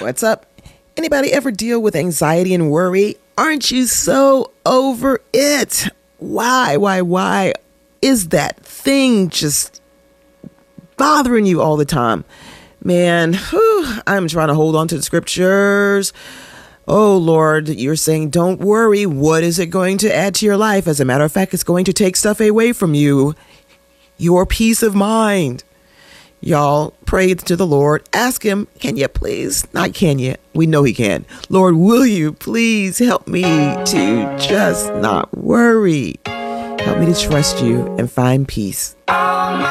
What's up? Anybody ever deal with anxiety and worry? Aren't you so over it? Why is that thing just bothering you all the time? Man, I'm trying to hold on to the scriptures. Oh, Lord, you're saying, don't worry. What is it going to add to your life? As a matter of fact, it's going to take stuff away from you. Your peace of mind. Y'all pray to the Lord. Ask him, can you please? Not can you? We know he can. Lord, will you please help me to just not worry? Help me to trust you and find peace.